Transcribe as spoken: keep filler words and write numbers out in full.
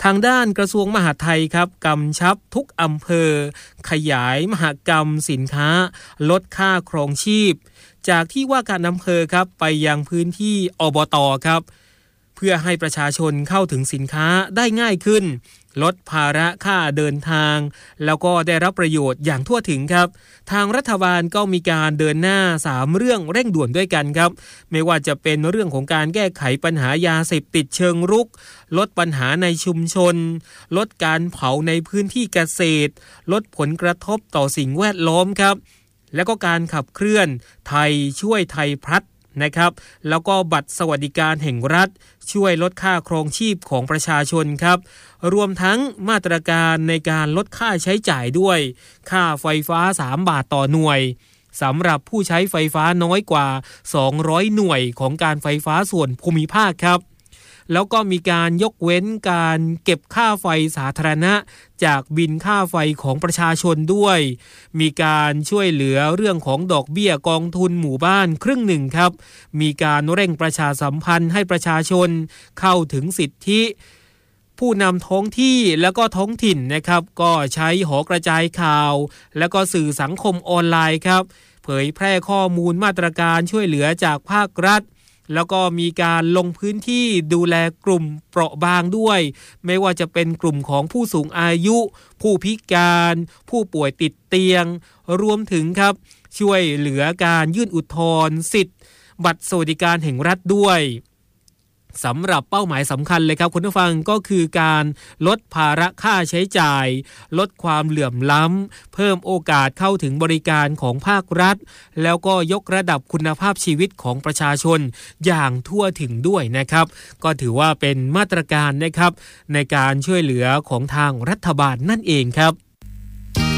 างด้านกระทรวงมหาดไทยครับกำชับทุกอำเภอขยายมหกรรมสินค้าลดค่าครองชีพจากที่ว่าการอำเภอครับไปยังพื้นที่อบต.ครับเพื่อให้ประชาชนเข้าถึงสินค้าได้ง่ายขึ้นลดภาระค่าเดินทางแล้วก็ได้รับประโยชน์อย่างทั่วถึงครับทางรัฐบาลก็มีการเดินหน้าสามเรื่องเร่งด่วนด้วยกันครับไม่ว่าจะเป็นเรื่องของการแก้ไขปัญหายาเสพติดเชิงรุกลดปัญหาในชุมชนลดการเผาในพื้นที่เกษตรลดผลกระทบต่อสิ่งแวดล้อมครับแล้วก็การขับเคลื่อนไทยช่วยไทยพลัดนะครับแล้วก็บัตรสวัสดิการแห่งรัฐช่วยลดค่าครองชีพของประชาชนครับรวมทั้งมาตรการในการลดค่าใช้จ่ายด้วยค่าไฟฟ้าสามบาทต่อหน่วยสำหรับผู้ใช้ไฟฟ้าน้อยกว่าสองร้อยหน่วยของการไฟฟ้าส่วนภูมิภาคครับแล้วก็มีการยกเว้นการเก็บค่าไฟสาธารณะจากบิลค่าไฟของประชาชนด้วยมีการช่วยเหลือเรื่องของดอกเบี้ยกองทุนหมู่บ้านครึ่งหนึ่งครับมีการเร่งประชาสัมพันธ์ให้ประชาชนเข้าถึงสิทธิผู้นำท้องที่แล้วก็ท้องถิ่นนะครับก็ใช้หอกระจายข่าวแล้วก็สื่อสังคมออนไลน์ครับเผยแพร่ข้อมูลมาตรการช่วยเหลือจากภาครัฐแล้วก็มีการลงพื้นที่ดูแลกลุ่มเปราะบางด้วยไม่ว่าจะเป็นกลุ่มของผู้สูงอายุผู้พิการผู้ป่วยติดเตียงรวมถึงครับช่วยเหลือการยื่นอุทธรณ์สิทธิ์บัตรสวัสดิการแห่งรัฐด้วยสำหรับเป้าหมายสำคัญเลยครับคุณผู้ฟังก็คือการลดภาระค่าใช้จ่ายลดความเหลื่อมล้ำเพิ่มโอกาสเข้าถึงบริการของภาครัฐแล้วก็ยกระดับคุณภาพชีวิตของประชาชนอย่างทั่วถึงด้วยนะครับก็ถือว่าเป็นมาตรการนะครับในการช่วยเหลือของทางรัฐบาลนั่นเองครับ